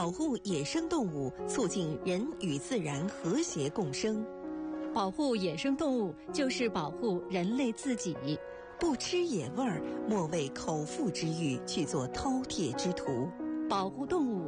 保护野生动物，促进人与自然和谐共生。 保护野生动物就是保护人类自己。 不吃野味儿，莫为口腹之欲去做饕餮之徒。 保护动物